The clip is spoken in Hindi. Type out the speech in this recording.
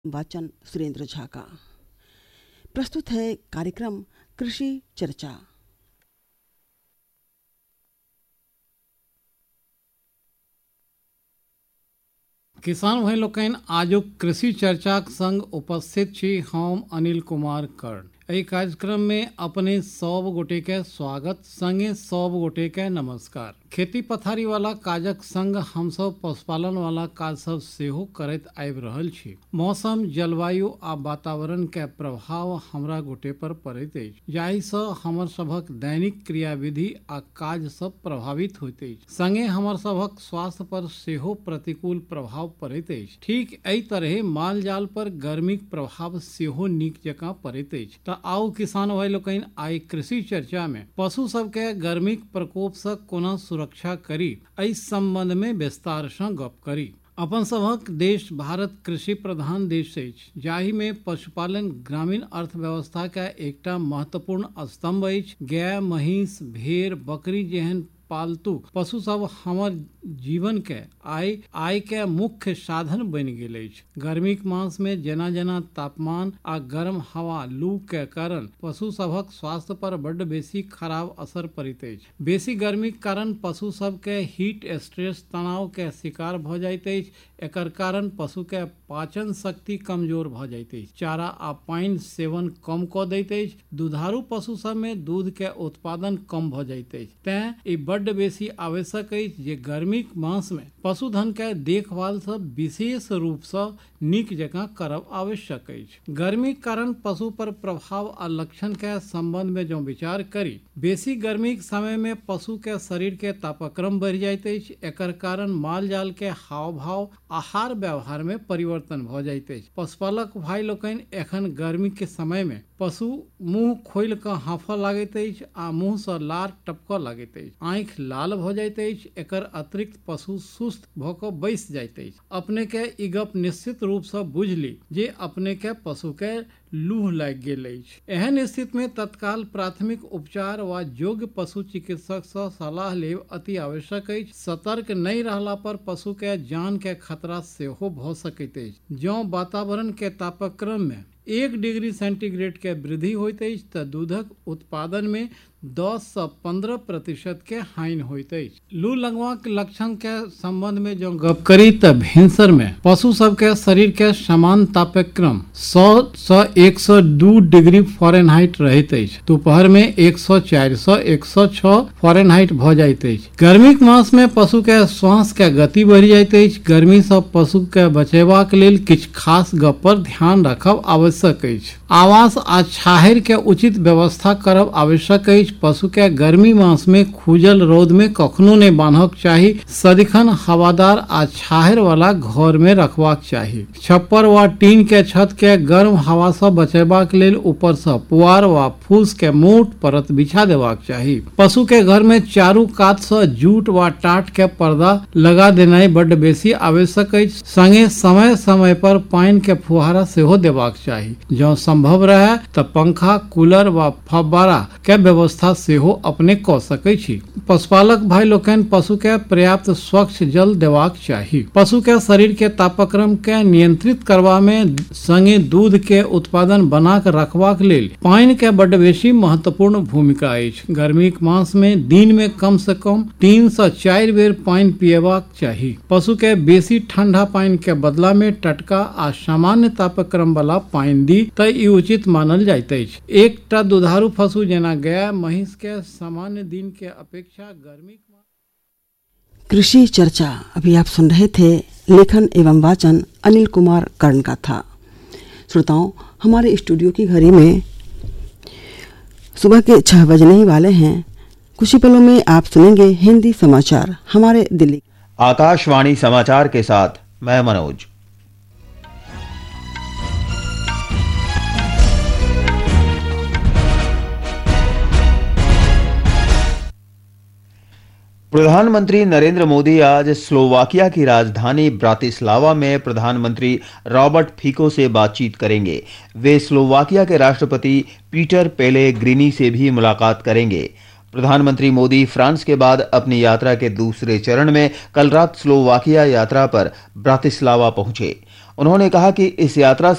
वाचन सुरेंद्र झा का। प्रस्तुत है कार्यक्रम कृषि चर्चा। किसान भाई लोकनि आजुक कृषि चर्चाक संग उपस्थित छी हम अनिल कुमार कर्ण। एहि कार्यक्रम में अपने सब गोटे के स्वागत संगे सब गोटे के नमस्कार। खेती पथारी वाला काजक संग हम सब पशुपालन वाला काज सब सेहो करैत आबि रहल छी। मौसम, जलवायु आ वातावरण के प्रभाव हमरा गोटे पर पड़ैत अछि, जाहि सँ हमर सभक दैनिक क्रियाविधि आ काज सब प्रभावित होइत अछि। संगे हमर सभक स्वास्थ्य पर सेहो प्रतिकूल प्रभाव पड़ैत अछि। ठीक एहि तरहे माल जाल पर गर्मीक प्रभाव सेहो नीक जकाँ पड़ैत अछि। तऽ आउ किसान भाई लोकनि आइ कृषि चर्चा में पशु सबके गर्मीक प्रकोप से कोना सुरक्षा करी एहि संबंध में विस्तार सँ गप करी। अपन सभक देश भारत कृषि प्रधान देश अछि, जाहि में पशुपालन ग्रामीण अर्थव्यवस्था के एकटा महत्वपूर्ण स्तंभ अछि। गाय, महिष, भेड़, बकरी जेहन पालतू पशु सब हमर जीवन के आय के मुख्य साधन बनि गेल अछि। गर्मीक मास में जेना जेना तापमान आ गर्म हवा, लू के कारण पशु सभक स्वास्थ्य पर बड्ड बेसी खराब असर पड़ैत अछि। बेसी गर्मीक कारण पशु सब के हीट स्ट्रेस, तनाव के शिकार भ जाइत अछि। एकर कारण पशु के पाचन शक्ति कमजोर भ जाइत अछि, चारा आ पानि सेवन कम क दैत अछि। दुधारू पशु सब में दूध के उत्पादन कम भ जाइत अछि। तें ई बड्ड बेसी आवश्यक अछि जे गर्मीक मास में पशुधन के देखभाल सब विशेष रूप से नीक जकाँ करब आवश्यक अछि। गर्मीक कारण पशु पर प्रभाव आ लक्षण के संबंध में जो विचार करी, बेसी गर्मीक समय में पशु के शरीर के तापक्रम बढ़ि जाइत अछि। एकर कारण माल जाल के हाव भाव, आहार व्यवहार में परिवर्तन भ जाइत अछि। पशुपालक भाई लोकनि एखन गर्मी के समय में पशु मुंह खोलि कऽ हाँफऽ लागैत अछि आ मुंह सँ लार टपकऽ लागैत अछि, आँखि लाल भ जाइत अछि। एकर अतिरिक्त पशु सुस्त भ कऽ बैस जाइत अछि। अपने के ई गप निश्चित रूप सँ बुझली जे अपने के पशु के लूह लागि गेल अछि। एहन स्थिति में तत्काल प्राथमिक उपचार वा योग्य पशु चिकित्सक सँ सलाह लेब अति आवश्यक अछि। सतर्क नहि रहला पर पशु के जान के खतरा सेहो भ सकैत अछि। जँ वातावरण के तापक्रम में 1 डिग्री सेंटीग्रेड के वृद्धि होइत अछि तऽ दूधक उत्पादन में 10 सँ 15% के हानि होइत अछि। लू लगवाक लक्षण के संबंध में जो गप करी तऽ भिनसर में पशु सब के शरीर के समान तापक्रम 100 सँ 102 डिग्री फ़ारेनहाइट रहैत अछि। दोपहर में 104 सँ 106 फ़ारेनहाइट भ जाइत अछि। गर्मीक मास में पशु के श्वास के गति बढ़ि जाइत अछि। गर्मी सँ पशु के बचेबाक लेल किछु खास गप पर ध्यान राखब आवश्यक अछि। आवास आ छाहरि के उचित व्यवस्था करब आवश्यक अछि। पशु के गर्मी मास में खुजल रौद में कखनो नहीं बान्हक चाही। सदिखन हवादार आ छाहरि वाला घर में रखबाक चाही। छप्पर वा टीन के छत के गर्म हवा से बचेबाक लेल ऊपर से पुआर वा फूस के मोट परत बिछा देबाक चाही। पशु के घर में चारू कात से जूट वा टाट के पर्दा लगा देनाइ बड्ड बेसी आवश्यक अछि। संगे समय समय पर पानि के फुहारा सेहो देबाक चाही। जँ संभव रहे तऽ पंखा, कूलर वा फव्वारा के व्यवस्था सेहो अपने क सकै छी। पशुपालक भाई लोकनि पशु के पर्याप्त स्वच्छ जल देबाक चाही। पशु के शरीर के तापक्रम के नियंत्रित करबा में संगे दूध के उत्पादन बना के रखबाक लेल पानि के बड्ड बेसी महत्वपूर्ण भूमिका अछि। गर्मीक मास में दिन में कम से कम 3 सँ 4 बेर पानि पिएबाक चाही। पशु के बेसी ठंडा पानि के बदला में टटका आ सामान्य तापक्रम वाला पानि दी तऽ ई उचित मानल जाइत अछि। एकटा दुधारू पशु जेना गाय, महिष के सामान्य दिन के अपेक्षा गर्मी। कृषि चर्चा अभी आप सुन रहे थे। लेखन एवं वाचन अनिल कुमार कर्ण का था। श्रोताओं, हमारे स्टूडियो की घड़ी में सुबह के 6 बजने ही वाले हैं। कुछ ही पलों में आप सुनेंगे हिंदी समाचार हमारे दिल्ली आकाशवाणी समाचार के साथ मैं मनोज। प्रधानमंत्री नरेंद्र मोदी आज स्लोवाकिया की राजधानी ब्रातिस्लावा में प्रधानमंत्री रॉबर्ट फिको से बातचीत करेंगे। वे स्लोवाकिया के राष्ट्रपति पीटर पेलेग्रिनी से भी मुलाकात करेंगे। प्रधानमंत्री मोदी फ्रांस के बाद अपनी यात्रा के दूसरे चरण में कल रात स्लोवाकिया यात्रा पर ब्रातिस्लावा पहुंचे। उन्होंने कहा कि इस यात्रा